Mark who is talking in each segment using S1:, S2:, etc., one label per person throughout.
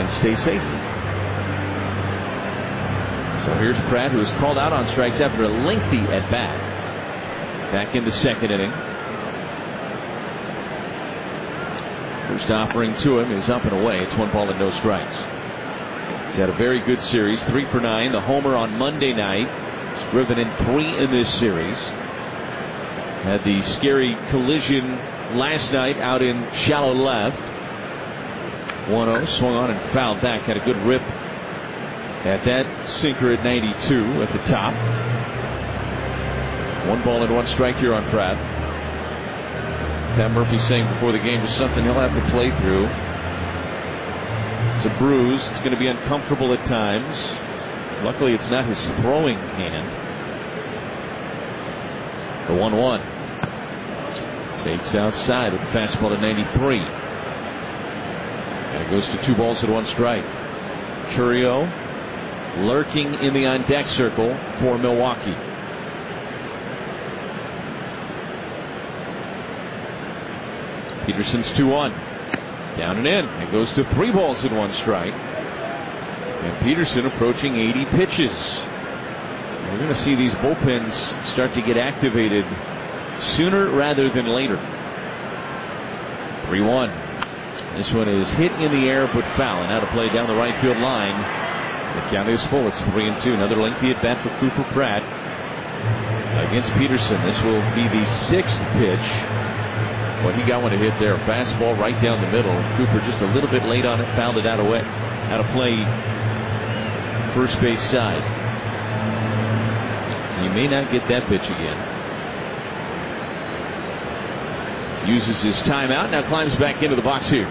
S1: and stay safe. So here's Pratt, who was called out on strikes after a lengthy at bat. Back in the second inning. First offering to him is up and away. It's 1 ball and no strikes. He's had a very good series, 3 for 9. The homer on Monday night. He's driven in 3 in this series. Had the scary collision last night out in shallow left. 1-0, swung on and fouled back. Had a good rip at that sinker at 92 at the top. 1 ball and 1 strike here on Pratt. Pat Murphy saying before the game, just something he'll have to play through. It's a bruise. It's going to be uncomfortable at times. Luckily, it's not his throwing hand. The 1-1 takes outside with a fastball at 93. And it goes to 2 balls and 1 strike. Chourio lurking in the on deck circle for Milwaukee. Peterson's 2-1. Down and in. It goes to 3 balls and 1 strike. And Peterson approaching 80 pitches. We're going to see these bullpens start to get activated sooner rather than later. 3-1. This one is hit in the air but foul. And out of play down the right field line. The count is full. It's 3-2. Another lengthy at bat for Cooper Pratt against Peterson. This will be the 6th pitch. Well, he got one to hit there. Fastball right down the middle. Cooper just a little bit late on it. Fouled it out of play. First base side. He may not get that pitch again. Uses his timeout. Now climbs back into the box here.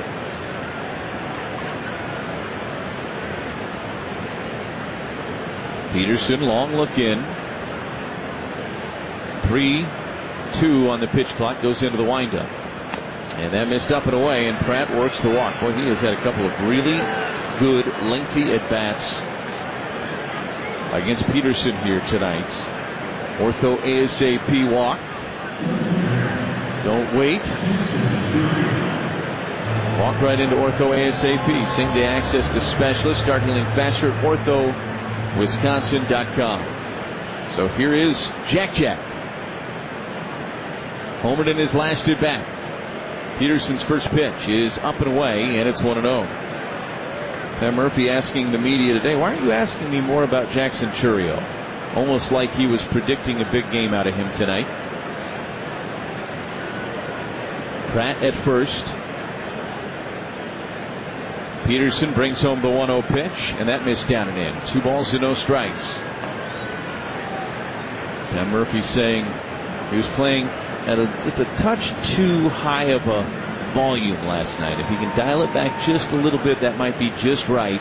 S1: Peterson, long look in. 3-2 on the pitch clock. Goes into the windup. And that missed up and away, and Pratt works the walk. Boy, he has had a couple of really good, lengthy at-bats against Peterson here tonight. Ortho ASAP walk. Don't wait. Walk right into Ortho ASAP. Same-day access to specialists. Start healing faster at orthowisconsin.com. So here is Jack. Homered in his last at-bat. Peterson's first pitch is up and away, and it's 1-0. Pat Murphy asking the media today, why aren't you asking me more about Jackson Chourio? Almost like he was predicting a big game out of him tonight. Pratt at first. Peterson brings home the 1-0 pitch, and that missed down and in. 2 balls and no strikes. Pat Murphy saying he was playing at just a touch too high of a volume last night. If he can dial it back just a little bit, that might be just right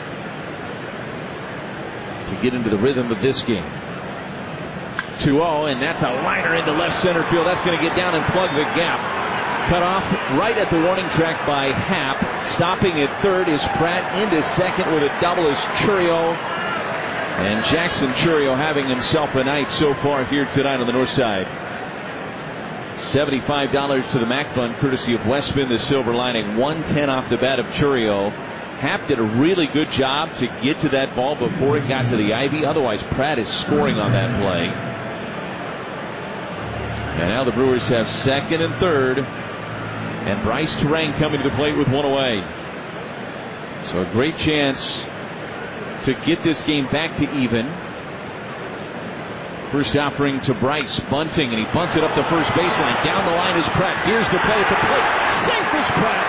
S1: to get into the rhythm of this game. 2-0, and that's a liner into left center field. That's going to get down and plug the gap. Cut off right at the warning track by Happ. Stopping at third is Pratt. Into second with a double is Chourio. And Jackson Chourio having himself a night so far here tonight on the north side. $75 to the Mac Fund, courtesy of Westman, the silver lining. 110 off the bat of Chourio. Happ did a really good job to get to that ball before it got to the ivy. Otherwise, Pratt is scoring on that play. And now the Brewers have second and third. And Bryce Turang coming to the plate with 1 away. So a great chance to get this game back to even. First offering to Bryce, bunting, and he bunts it up the first baseline. Down the line is Pratt. Here's the play at the plate. Safe is Pratt.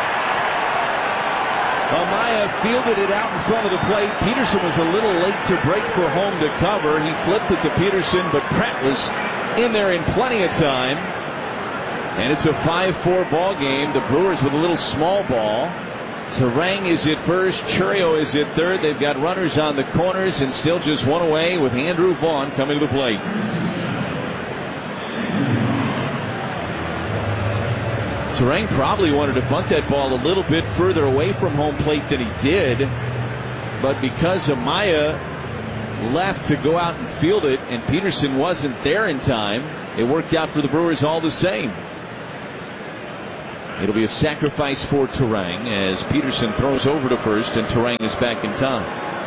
S1: Amaya fielded it out in front of the plate. Peterson was a little late to break for home to cover. He flipped it to Peterson, but Pratt was in there in plenty of time. And it's a 5-4 ball game. The Brewers with a little small ball. Turang is at first. Chourio is at third. They've got runners on the corners and still just 1 away with Andrew Vaughn coming to the plate. Turang probably wanted to bunt that ball a little bit further away from home plate than he did. But because Amaya left to go out and field it and Peterson wasn't there in time, it worked out for the Brewers all the same. It'll be a sacrifice for Turang as Peterson throws over to first and Turang is back in time.